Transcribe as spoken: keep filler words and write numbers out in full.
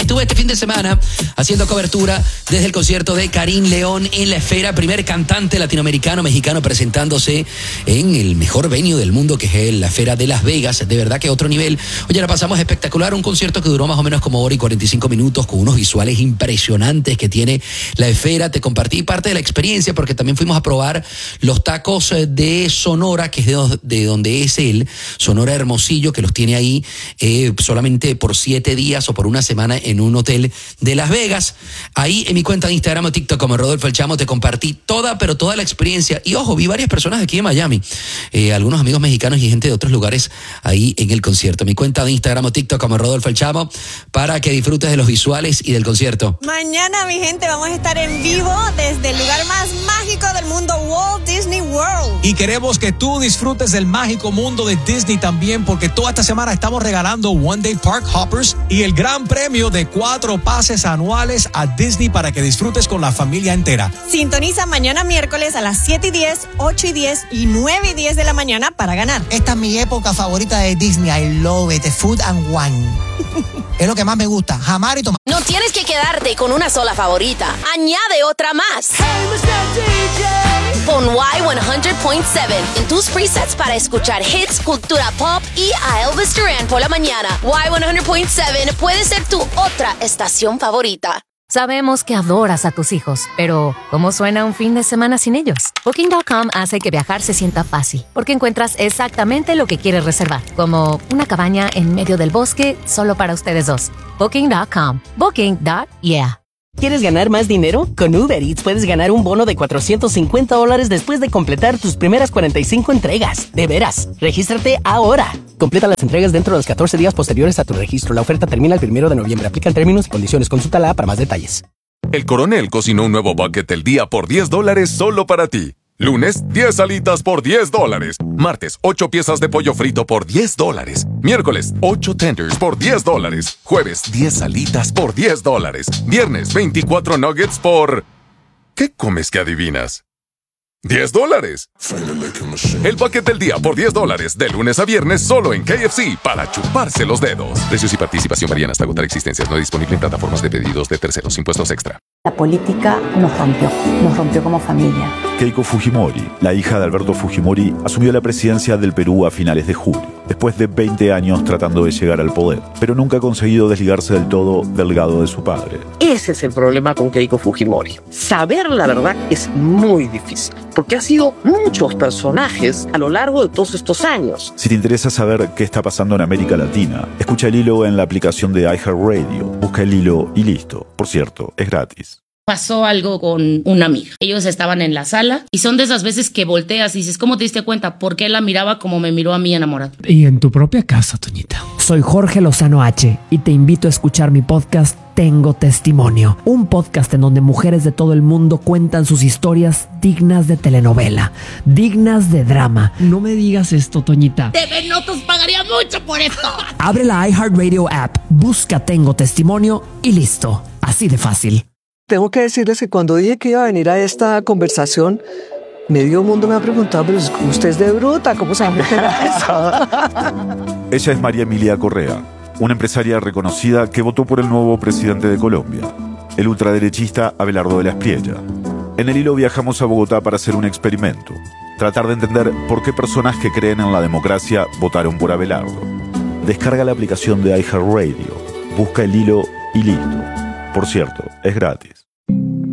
estuve este fin de semana haciendo cobertura desde el concierto de Karim León en La Esfera, primer cantante latinoamericano mexicano presentándose en el mejor venue del mundo, que es La Esfera de Las Vegas. De verdad que otro nivel. Oye, la pasamos espectacular, un concierto que duró más o menos como hora y cuarenta y cinco minutos, con unos visuales impresionantes que tiene La Esfera. Te compartí parte de la experiencia porque también fuimos a probar los tacos de Sonora, que es de, de donde es él, Sonora Hermosillo, que los tiene ahí eh, solamente por siete días o por una semana en un hotel de Las Vegas. Ahí en mi cuenta de Instagram o TikTok como Rodolfo El Chamo te compartí toda, pero toda la experiencia. Y ojo, vi varias personas de aquí de Miami, eh, algunos amigos mexicanos y gente de otros lugares ahí en el concierto. Mi cuenta de Instagram o TikTok como Rodolfo El Chamo para que disfrutes de los visuales y del concierto. Mañana, mi gente, vamos a estar en vivo desde el lugar más mágico del mundo, Walt Disney World. Y queremos que tú disfrutes del mágico mundo de Disney también, porque toda esta semana estamos regalando One Day Park Hoppers y el gran premio de cuatro pases anuales a Disney para que disfrutes con la familia entera. Sintoniza mañana miércoles a las siete y diez, ocho y diez y nueve y diez de la mañana para ganar. Esta es mi época favorita de Disney. I love it. The food and wine. Es lo que más me gusta. Jamar y tomar. No tienes que quedarte con una sola favorita. Añade otra más. Hey, mister D J. Pon Y cien punto siete en tus presets para escuchar hits, cultura pop y a Elvis Duran por la mañana. Y cien punto siete puede ser tu otra estación favorita. Sabemos que adoras a tus hijos, pero ¿cómo suena un fin de semana sin ellos? Booking punto com hace que viajar se sienta fácil, porque encuentras exactamente lo que quieres reservar, como una cabaña en medio del bosque solo para ustedes dos. Booking punto com. Booking. Yeah. ¿Quieres ganar más dinero? Con Uber Eats puedes ganar un bono de cuatrocientos cincuenta dólares después de completar tus primeras cuarenta y cinco entregas. De veras, regístrate ahora. Completa las entregas dentro de los catorce días posteriores a tu registro. La oferta termina el primero de noviembre. Aplican términos y condiciones. Consulta la para más detalles. El Coronel cocinó un nuevo bucket del día por diez dólares solo para ti. Lunes, diez alitas por diez dólares. Martes, ocho piezas de pollo frito por diez dólares. Miércoles, ocho tenders por diez dólares. Jueves, diez alitas por diez dólares. Viernes, veinticuatro nuggets por... ¿Qué comes que adivinas? ¡diez dólares! El bucket del día por diez dólares, de lunes a viernes, solo en K F C, para chuparse los dedos. Precios y participación varían hasta agotar existencias. No disponible en plataformas de pedidos de terceros. Impuestos extra. La política nos rompió, nos rompió como familia. Keiko Fujimori, la hija de Alberto Fujimori, asumió la presidencia del Perú a finales de julio, después de veinte años tratando de llegar al poder, pero nunca ha conseguido desligarse del todo del legado de su padre. Ese es el problema con Keiko Fujimori. Saber la verdad es muy difícil, porque ha sido muchos personajes a lo largo de todos estos años. Si te interesa saber qué está pasando en América Latina, escucha El Hilo en la aplicación de iHeartRadio. Busca El Hilo y listo. Por cierto, es gratis. Pasó algo con una amiga. Ellos estaban en la sala y son de esas veces que volteas y dices, ¿cómo te diste cuenta? Porque él la miraba como me miró a mí enamorado. Y en tu propia casa, Toñita. Soy Jorge Lozano H y te invito a escuchar mi podcast Tengo Testimonio, un podcast en donde mujeres de todo el mundo cuentan sus historias dignas de telenovela, dignas de drama. No me digas esto, Toñita. T V Notas pagaría mucho por esto. Abre la iHeartRadio app, busca Tengo Testimonio y listo. Así de fácil. Tengo que decirles que cuando dije que iba a venir a esta conversación, medio mundo me ha preguntado, pero usted es de bruta, ¿cómo se llama eso? Ella es María Emilia Correa, una empresaria reconocida que votó por el nuevo presidente de Colombia, el ultraderechista Abelardo de la Espriella. En El Hilo viajamos a Bogotá para hacer un experimento, tratar de entender por qué personas que creen en la democracia votaron por Abelardo. Descarga la aplicación de iHeartRadio, busca El Hilo y listo. Por cierto, es gratis.